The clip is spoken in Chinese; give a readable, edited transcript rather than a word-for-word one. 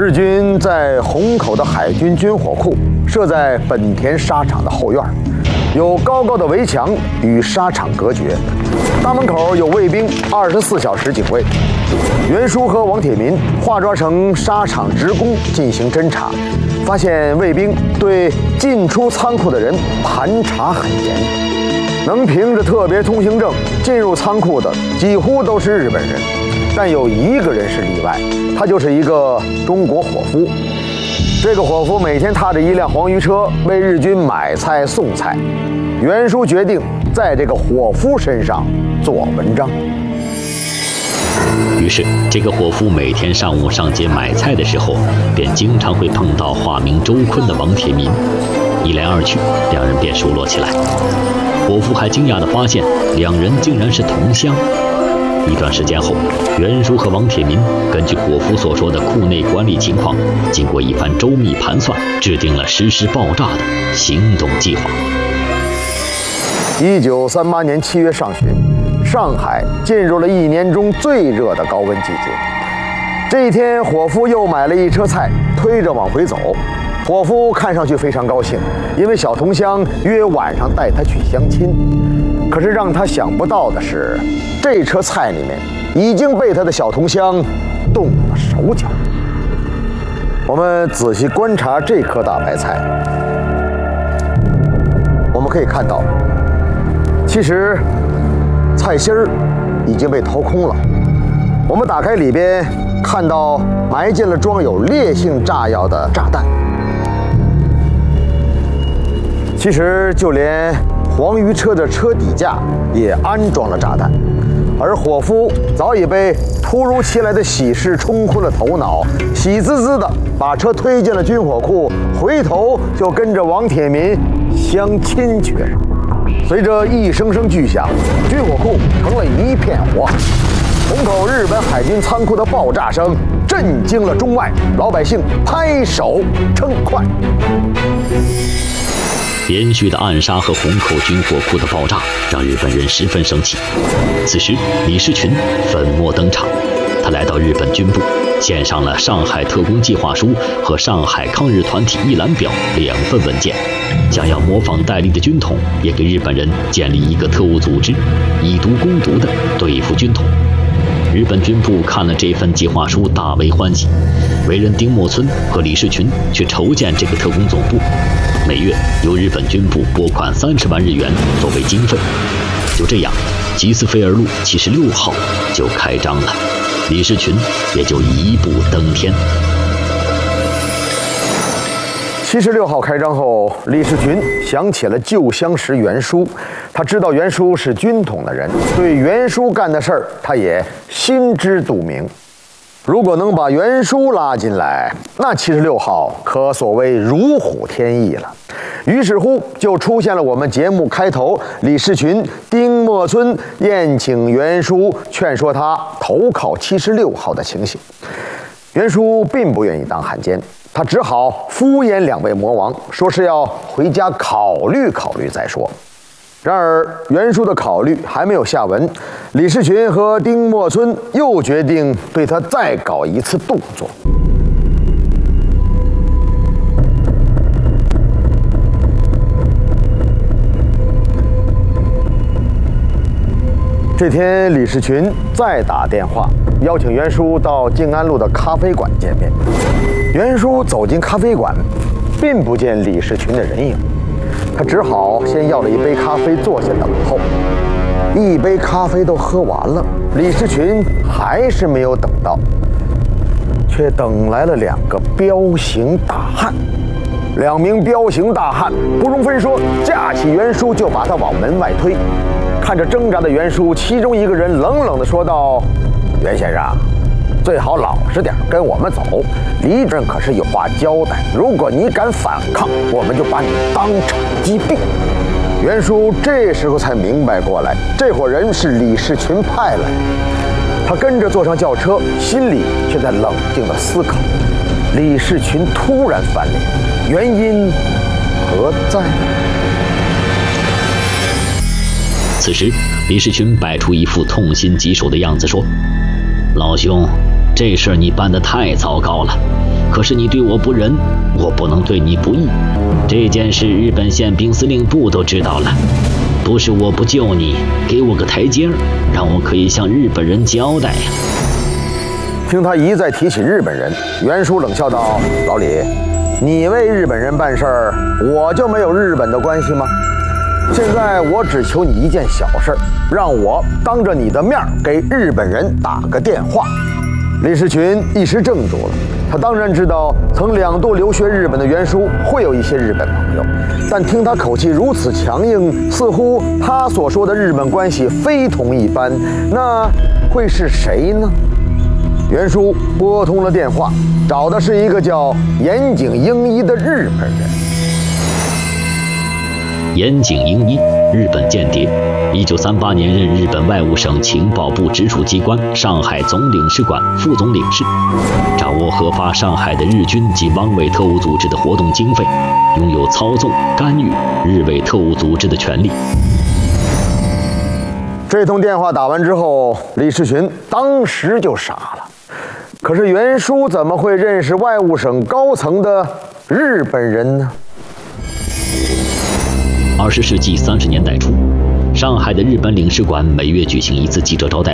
日军在虹口的海军军火库设在本田纱厂的后院，有高高的围墙与纱厂隔绝。大门口有卫兵24小时警卫。袁叔和王铁民化妆成纱厂职工进行侦查，发现卫兵对进出仓库的人盘查很严，能凭着特别通行证进入仓库的几乎都是日本人，但有一个人是例外，他就是一个中国伙夫。这个伙夫每天踏着一辆黄鱼车为日军买菜送菜。袁叔决定在这个伙夫身上做文章。 于是，这个伙夫每天上午上街买菜的时候，便经常会碰到化名周坤的王铁民，一来二去，两人便熟络起来。伙夫还惊讶地发现，两人竟然是同乡。一段时间后，袁叔和王铁民根据伙夫所说的库内管理情况，经过一番周密盘算，制定了实施爆炸的行动计划。 1938年7月上旬，上海进入了一年中最热的高温季节。这一天，伙夫又买了一车菜，推着往回走。伙夫看上去非常高兴，因为小同乡约晚上带他去相亲。可是让他想不到的是，这车菜里面已经被他的小同乡动了手脚。我们仔细观察这颗大白菜，我们可以看到，其实菜心儿已经被掏空了。我们打开里边，看到埋进了装有烈性炸药的炸弹。其实就连黄鱼车的车底架也安装了炸弹，而伙夫早已被突如其来的喜事冲昏了头脑，喜滋滋的把车推进了军火库，回头就跟着王铁民相亲去了。随着一声声巨响，军火库成了一片火海。虹口日本海军仓库的爆炸声震惊了中外，老百姓拍手称快。 连续的暗杀和虹口军火库的爆炸让日本人十分生气。此时，李士群粉墨登场，他来到日本军部，献上了上海特工计划书和上海抗日团体一览表2份文件，想要模仿戴笠的军统，也给日本人建立一个特务组织，以毒攻毒的对付军统。日本军部看了这份计划书，大为欢喜，委任丁默村和李士群去筹建这个特工总部，每月由日本军部拨款30万日元作为经费。就这样，吉斯菲尔路76号就开张了，李士群也就一步登天。 76号开张后，李士群想起了旧相识袁叔，他知道袁叔是军统的人，对袁叔干的事儿，他也心知肚明。如果能把袁叔拉进来，那76号可所谓如虎添翼了。于是乎，就出现了我们节目开头李士群、丁默村宴请袁叔，劝说他投靠76号的情形。袁叔并不愿意当汉奸，他只好敷衍2位魔王，说是要回家考虑考虑再说。然而袁叔的考虑还没有下文，李士群和丁默村又决定对他再搞一次动作。这天，李士群再打电话邀请袁叔到静安路的咖啡馆见面。袁叔走进咖啡馆，并不见李士群的人影，他只好先要了一杯咖啡坐下等候。一杯咖啡都喝完了，李士群还是没有等到，却等来了2个彪形大汉。2名彪形大汉不容分说，架起袁叔就把他往门外推。看着挣扎的袁叔，其中一个人冷冷地说道：“袁先生，最好老实点，跟我们走。李主任可是有话交代，如果你敢反抗，我们就把你当场击毙。”袁叔这时候才明白过来，这伙人是李士群派来的。他跟着坐上轿车，心里却在冷静地思考：李士群突然翻脸，原因何在？ 此时，李士群摆出一副痛心疾首的样子，说：“老兄，这事儿你办得太糟糕了， 可是你对我不仁，我不能对你不义。这件事日本宪兵司令部都知道了，不是我不救你，给我个台阶儿，让我可以向日本人交代呀。 听他一再提起日本人，袁术冷笑道：“老李，你为日本人办事儿，我就没有日本的关系吗？现在我只求你一件小事儿，让我当着你的面给日本人打个电话。”李士群一时怔住了，他当然知道曾2度留学日本的袁术会有一些日本朋友，但听他口气如此强硬，似乎他所说的日本关系非同一般，那会是谁呢？袁术拨通了电话，找的是一个叫岩井英一的日本人。 岩井英一，日本间谍，1938年任日本外务省情报部直属机关上海总领事馆副总领事，掌握核发上海的日军及汪伪特务组织的活动经费，拥有操纵、干预日伪特务组织的权利。 这通电话打完之后，李士群当时就傻了。可是袁术怎么会认识外务省高层的日本人呢 ？20世纪30年代初，上海的日本领事馆每月举行一次记者招待